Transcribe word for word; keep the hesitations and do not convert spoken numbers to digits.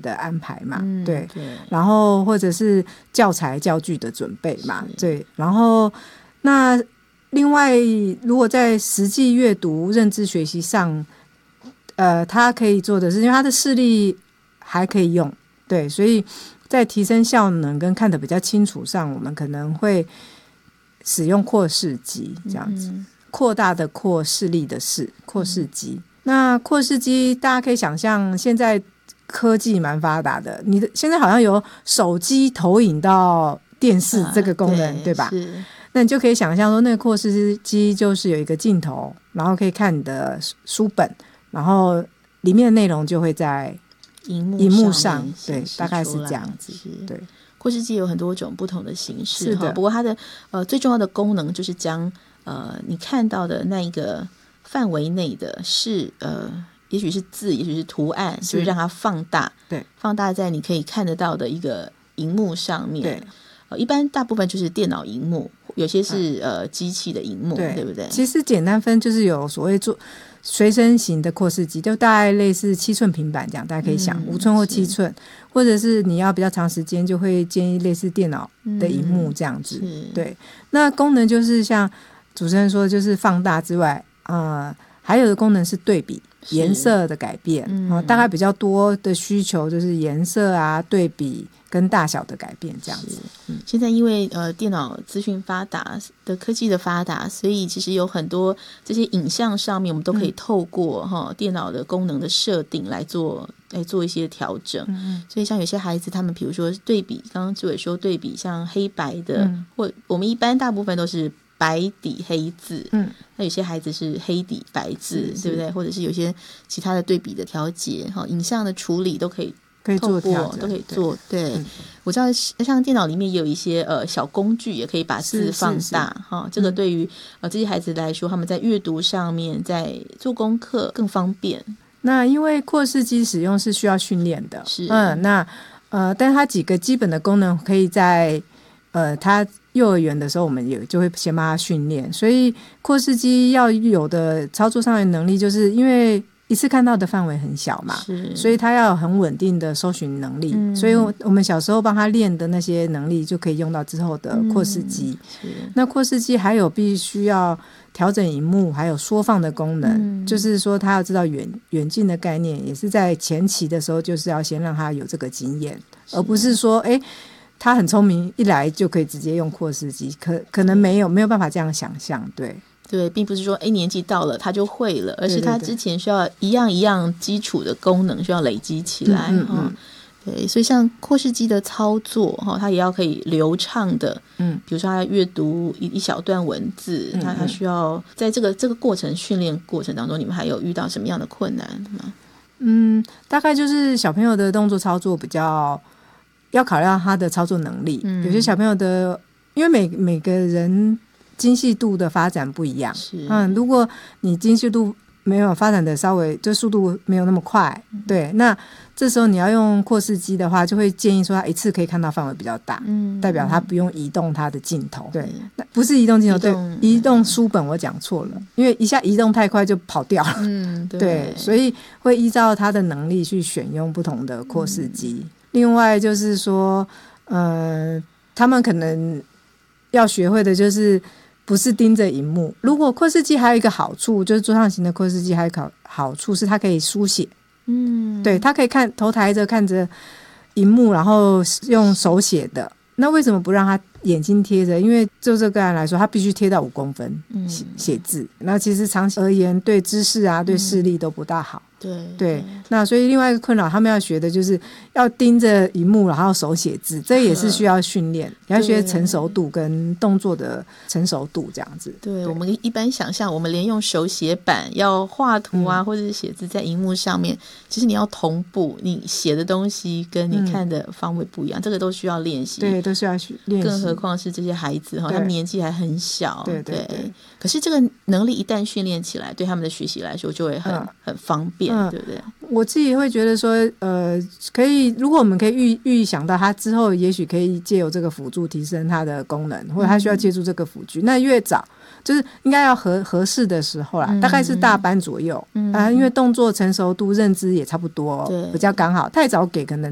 的安排嘛， 嗯、 对, 对， 然后或者是教材教具的准备嘛，对，然后那另外如果在实际阅读认知学习上，呃，他可以做的是，因为他的视力还可以用，对，所以在提升效能跟看得比较清楚上，我们可能会使用扩视机这样子，嗯、扩大的扩，视力的视，扩视机。嗯、那扩视机大家可以想象，现在科技蛮发达的，你的现在好像有手机投影到电视这个功能，啊、对, 对吧？是。那你就可以想象说，那个扩视机就是有一个镜头，然后可以看你的书本，然后里面的内容就会在荧幕上, 幕上对， 大概是这样子。对， 扩视机有很多种不同的形式， 是的。 不过它的呃最重要的功能就是将呃你看到的那一个范围内的是呃，也许是字，也许是图案，是就是让它放大，对，放大在你可以看得到的一个荧幕上面。对，呃，一般大部分就是电脑荧幕，有些是、嗯、呃机器的荧幕，对，对不对？ 其实简单分就是有所谓做随身型的扩视机，就大概类似七寸平板这样，大家可以想五、嗯、寸或七寸，或者是你要比较长时间，就会建议类似电脑的荧幕这样子。嗯、对，那功能就是像主持人说，就是放大之外，呃，还有的功能是对比颜色的改变，嗯呃、大概比较多的需求就是颜色啊、对比跟大小的改变这样子。 嗯、现在因为呃电脑资讯发达的科技的发达，所以其实有很多这些影像上面我们都可以透过、嗯、电脑的功能的设定来做来做一些调整。嗯、所以像有些孩子他们比如说对比，刚刚志伟说对比像黑白的、嗯、或我们一般大部分都是白底黑字，嗯，那有些孩子是黑底白字，对不对？或者是有些其他的对比的调节，影像的处理都可以可以做调整， 都可以做。对，对、嗯，我知道像电脑里面也有一些呃小工具，也可以把字放大哈。这个对于、呃、这些孩子来说，他们在阅读上面，在做功课更方便。 那因为扩视机使用是需要训练的，是嗯，那呃，但是它几个基本的功能可以在呃它幼儿园的时候我们也就会先帮他训练，所以扩视机要有的操作上的能力，就是因为一次看到的范围很小嘛，所以他要有很稳定的搜寻能力、嗯、所以我们小时候帮他练的那些能力就可以用到之后的扩视机、嗯、那扩视机还有必须要调整萤幕还有缩放的功能、嗯、就是说他要知道远远近的概念，也是在前期的时候就是要先让他有这个经验，而不是说哎他很聪明一来就可以直接用扩视机，可可能没有没有办法这样想象。对对，并不是说哎年纪到了他就会了，而是他之前需要一样一样基础的功能需要累积起来。嗯嗯嗯对，所以像扩视机的操作它也要可以流畅的，嗯，比如说他阅读一一小段文字，嗯嗯他他需要在这个这个过程训练过程当中，你们还有遇到什么样的困难吗？ 嗯，大概就是小朋友的动作操作比较要考量他的操作能力、嗯、有些小朋友的因为每每个人精细度的发展不一样，是嗯，如果你精细度没有发展的稍微就速度没有那么快、嗯、对，那这时候你要用扩视机的话就会建议说他一次可以看到范围比较大、嗯、代表他不用移动他的镜头，对，不是移动镜头，对，移动书本我讲错了、嗯、因为一下移动太快就跑掉了，嗯 对, 对，所以会依照他的能力去选用不同的扩视机、嗯、另外就是说呃，他们可能要学会的就是不是盯着萤幕，如果扩视机还有一个好处就是桌上型的扩视机还有一个好处是它可以书写，嗯，对，它可以看头抬着看着萤幕然后用手写的，那为什么不让他眼睛贴着？因为就这个案来说他必须贴到五公分、嗯、写字，那其实长期而言对姿势啊对视力都不大好、嗯、对对，那所以另外一个困扰他们要学的就是要盯着萤幕然后手写字，这也是需要训练，要学成熟度跟动作的成熟度这样子。 对, 对我们一般想象我们连用手写板要画图啊、嗯、或者是写字在萤幕上面，其实你要同步你写的东西跟你看的方位不一样、嗯、这个都需要练习， 对，都需要练习， 更何况是这些孩子他们年纪还很小， 对对 对, 对， 可是这个能力一旦训练起来对他们的学习来说就会很、嗯、很方便、嗯、对不对？ 我自己会觉得说呃，可以如果我们可以预预想到他之后也许可以借由这个辅助提升他的功能，或者他需要借助这个辅具、嗯、那越早就是应该要合合适的时候啦、嗯、大概是大班左右、嗯呃、因为动作成熟度认知也差不多，比较刚好，太早给可能